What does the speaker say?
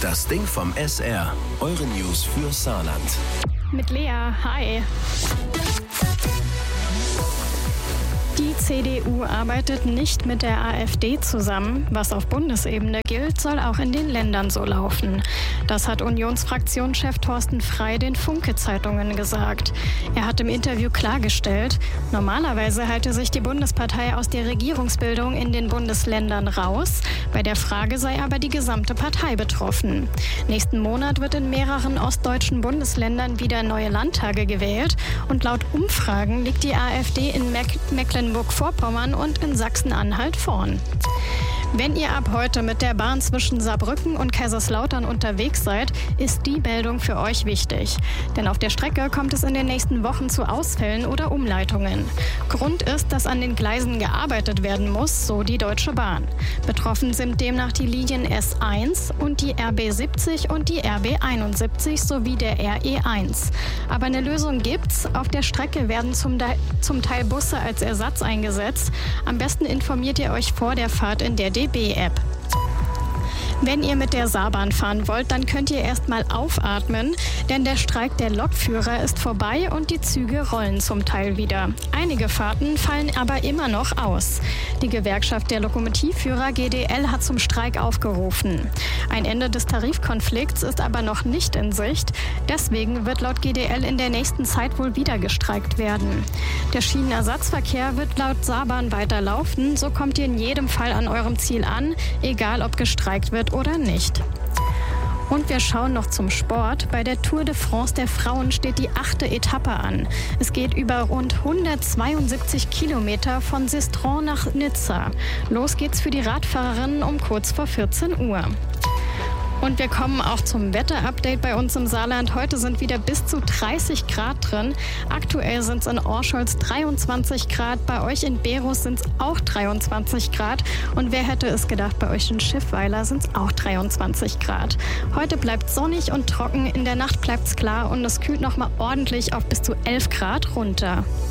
Das Ding vom SR. Eure News für Saarland. Mit Lea, hi. Die CDU arbeitet nicht mit der AfD zusammen. Was auf Bundesebene gilt, soll auch in den Ländern so laufen. Das hat Unionsfraktionschef Thorsten Frey den Funke-Zeitungen gesagt. Er hat im Interview klargestellt, normalerweise halte sich die Bundespartei aus der Regierungsbildung in den Bundesländern raus. Bei der Frage sei aber die gesamte Partei betroffen. Nächsten Monat wird in mehreren ostdeutschen Bundesländern wieder neue Landtage gewählt. Und laut Umfragen liegt die AfD in Mecklenburg-Vorpommern und in Sachsen-Anhalt vorn. Wenn ihr ab heute mit der Bahn zwischen Saarbrücken und Kaiserslautern unterwegs seid, ist die Meldung für euch wichtig. Denn auf der Strecke kommt es in den nächsten Wochen zu Ausfällen oder Umleitungen. Grund ist, dass an den Gleisen gearbeitet werden muss, so die Deutsche Bahn. Betroffen sind demnach die Linien S1 und die RB 70 und die RB 71 sowie der RE1. Aber eine Lösung gibt's. Auf der Strecke werden zum Teil Busse als Ersatz eingesetzt. Am besten informiert ihr euch vor der Fahrt in der DB-App. Wenn ihr mit der Saarbahn fahren wollt, dann könnt ihr erstmal aufatmen, denn der Streik der Lokführer ist vorbei und die Züge rollen zum Teil wieder. Einige Fahrten fallen aber immer noch aus. Die Gewerkschaft der Lokomotivführer GDL hat zum Streik aufgerufen. Ein Ende des Tarifkonflikts ist aber noch nicht in Sicht. Deswegen wird laut GDL in der nächsten Zeit wohl wieder gestreikt werden. Der Schienenersatzverkehr wird laut Saarbahn weiterlaufen. So kommt ihr in jedem Fall an eurem Ziel an, egal ob gestreikt wird oder nicht. Und wir schauen noch zum Sport. Bei der Tour de France der Frauen steht die 8. Etappe an. Es geht über rund 172 Kilometer von Sistrand nach Nizza. Los geht's für die Radfahrerinnen um kurz vor 14 Uhr. Und wir kommen auch zum Wetterupdate bei uns im Saarland. Heute sind wieder bis zu 30 Grad drin. Aktuell sind es in Orscholz 23 Grad. Bei euch in Berus sind es auch 23 Grad. Und wer hätte es gedacht, bei euch in Schiffweiler sind es auch 23 Grad. Heute bleibt sonnig und trocken. In der Nacht bleibt es klar und es kühlt nochmal ordentlich auf bis zu 11 Grad runter.